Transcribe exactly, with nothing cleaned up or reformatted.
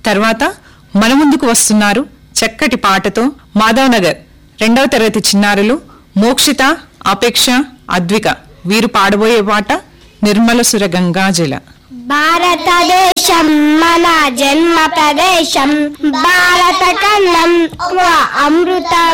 తర్వాత మన ముందుకు వస్తున్నారు చక్కటి పాటతో మాధవ్ నగర్ రెండవ తరగతి చిన్నారులు మోక్షిత, అపేక్ష, అద్విక. వీరు పాడబోయే పాట నిర్మల సుర గంగాజల. భారతదేశం మన జన్మ ప్రదేశం, భారత ఖండం అమృత